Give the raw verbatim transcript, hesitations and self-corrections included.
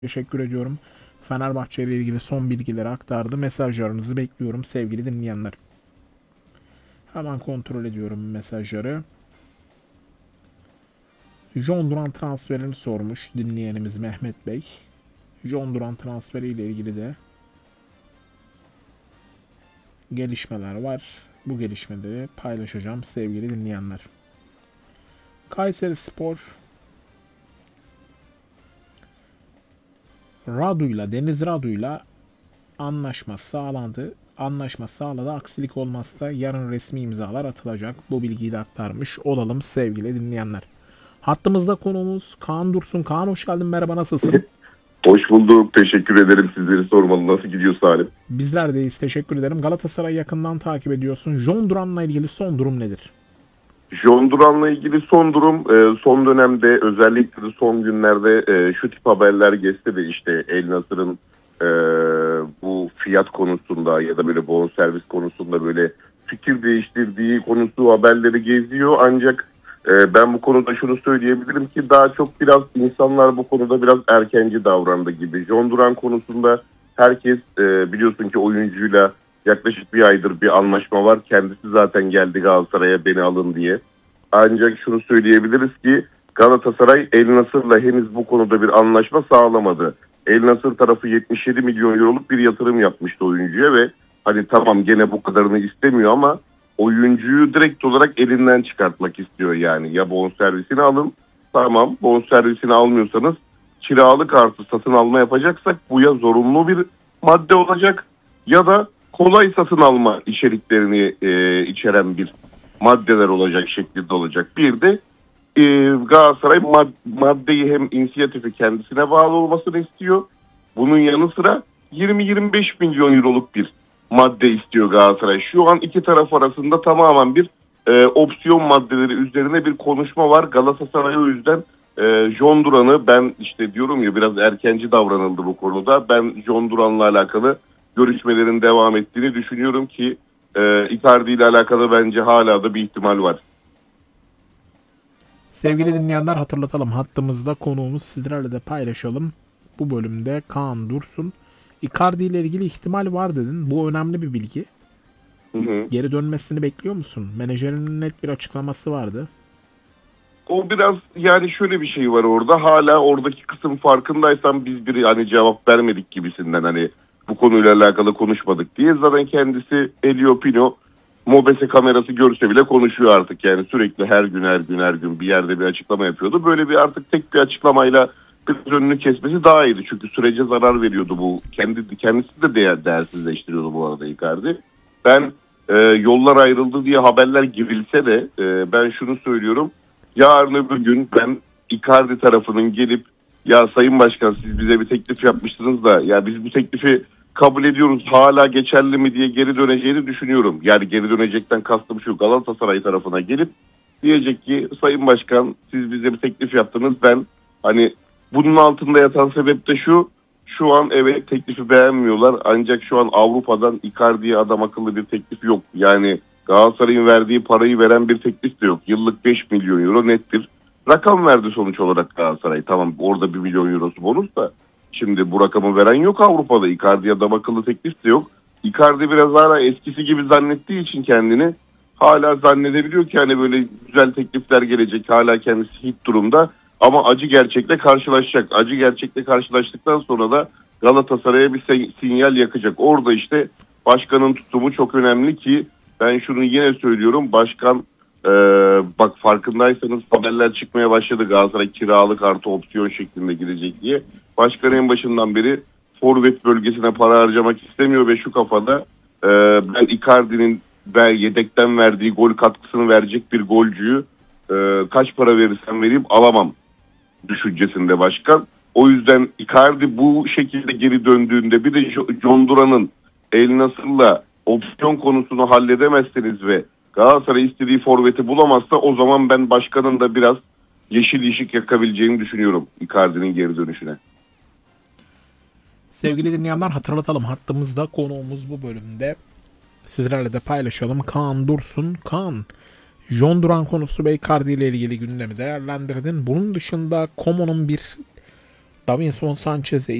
Teşekkür ediyorum. Fenerbahçe ile ilgili son bilgileri aktardı. Mesajlarınızı bekliyorum sevgili dinleyenler. Hemen kontrol ediyorum mesajları. John Duran transferini sormuş dinleyenimiz Mehmet Bey. John Duran transferi ile ilgili de gelişmeler var. Bu gelişmeleri paylaşacağım sevgili dinleyenler. Kayserispor Radu'yla, Deniz Radu'yla anlaşma sağlandı. Anlaşma sağladı. Aksilik olmazsa yarın resmi imzalar atılacak. Bu bilgiyi de aktarmış olalım sevgili dinleyenler. Hattımızda konuğumuz Kaan Dursun. Kaan hoş geldin. Merhaba, nasılsın? Hoş bulduk. Teşekkür ederim. Sizleri sormalı. Nasıl gidiyor Salim? Bizler deyiz. Teşekkür ederim. Galatasaray'ı yakından takip ediyorsun. John Duran'la ilgili son durum nedir? John Duran'la ilgili son durum e, son dönemde özellikle de son günlerde e, şu tip haberler geçti de işte El Nasır'ın e, bu fiyat konusunda ya da böyle bonservis konusunda böyle fikir değiştirdiği konusu haberleri geziyor. Ancak e, ben bu konuda şunu söyleyebilirim ki daha çok biraz insanlar bu konuda biraz erkenci davrandı gibi. John Duran konusunda herkes e, biliyorsun ki oyuncuyla yaklaşık bir aydır bir anlaşma var. Kendisi zaten geldi Galatasaray'a beni alın diye. Ancak şunu söyleyebiliriz ki Galatasaray El Nasır'la henüz bu konuda bir anlaşma sağlamadı. El Nasır tarafı yetmiş yedi milyon euroluk bir yatırım yapmıştı oyuncuya ve hani tamam gene bu kadarını istemiyor ama oyuncuyu direkt olarak elinden çıkartmak istiyor yani. Ya bonservisini alın, tamam, bonservisini almıyorsanız kiralık artı satın alma yapacaksak bu ya zorunlu bir madde olacak ya da kolay satın alma içeriklerini e, içeren bir maddeler olacak şeklinde olacak. Bir de e, Galatasaray mad- maddeyi hem inisiyatifi kendisine bağlı olmasını istiyor. Bunun yanı sıra yirmi yirmi beş milyon euroluk bir madde istiyor Galatasaray. Şu an iki taraf arasında tamamen bir e, opsiyon maddeleri üzerine bir konuşma var. Galatasaray o yüzden e, John Duran'ı, ben işte diyorum ya biraz erkenci davranıldı bu konuda. Ben John Duran'la alakalı görüşmelerin devam ettiğini düşünüyorum ki e, Icardi ile alakalı bence hala da bir ihtimal var. Sevgili dinleyenler, hatırlatalım. Hattımızda konuğumuz, sizlerle de paylaşalım. Bu bölümde Kaan Dursun. Icardi ile ilgili ihtimal var dedin. Bu önemli bir bilgi. Hı hı. Geri dönmesini bekliyor musun? Menajerinin net bir açıklaması vardı. O biraz yani şöyle bir şey var orada. Hala oradaki kısım farkındaysan biz bir hani cevap vermedik gibisinden, hani bu konuyla alakalı konuşmadık diye. Zaten kendisi Elio Pino Mobese kamerası görse bile konuşuyor artık. Yani sürekli her gün her gün her gün bir yerde bir açıklama yapıyordu. Böyle bir artık tek bir açıklamayla biraz önünü kesmesi daha iyiydi. Çünkü sürece zarar veriyordu bu. Kendi kendisi de değer, değersizleştiriyordu bu arada Icardi. Ben e, yollar ayrıldı diye haberler girilse de e, ben şunu söylüyorum. Yarın öbür gün ben Icardi tarafının gelip ya Sayın Başkan siz bize bir teklif yapmıştınız da ya biz bu teklifi kabul ediyoruz hala geçerli mi diye geri döneceğini düşünüyorum. Yani geri dönecekten kastım şu: Galatasaray tarafına gelip diyecek ki Sayın Başkan siz bize bir teklif yaptınız, ben hani bunun altında yatan sebep de şu: şu an evet teklifi beğenmiyorlar ancak şu an Avrupa'dan Icardi'ye adam akıllı bir teklif yok. Yani Galatasaray'ın verdiği parayı veren bir teklif de yok. Yıllık beş milyon euro net bir rakam verdi sonuç olarak Galatasaray. Tamam orada bir milyon eurosu bonus da şimdi bu rakamı veren yok Avrupa'da. Icardi'ye adam akıllı teklif de yok. Icardi biraz hala eskisi gibi zannettiği için kendini hala zannedebiliyor ki hani böyle güzel teklifler gelecek. Hala kendisi hit durumda ama acı gerçekle karşılaşacak. Acı gerçekle karşılaştıktan sonra da Galatasaray'a bir sinyal yakacak. Orada işte başkanın tutumu çok önemli ki ben şunu yine söylüyorum. Başkan e, bak farkındaysanız haberler çıkmaya başladı. Galatasaray kiralık artı opsiyon şeklinde gidecek diye. Başkan en başından beri forvet bölgesine para harcamak istemiyor ve şu kafada e, ben Icardi'nin ve yedekten verdiği gol katkısını verecek bir golcüyü e, kaç para verirsem vereyim alamam düşüncesinde başkan. O yüzden Icardi bu şekilde geri döndüğünde bir de John Duran'ın El Nasır'la opsiyon konusunu halledemezseniz ve Galatasaray istediği forveti bulamazsa o zaman ben başkanın da biraz yeşil ışık yakabileceğini düşünüyorum Icardi'nin geri dönüşüne. Sevgili dinleyenler, hatırlatalım. Hattımızda konuğumuz bu bölümde. Sizlerle de paylaşalım. Kaan Dursun. Kaan, John Duran konusu ve Icardi ile ilgili gündemi değerlendirdin. Bunun dışında Como'nun bir Davinson Sanchez'e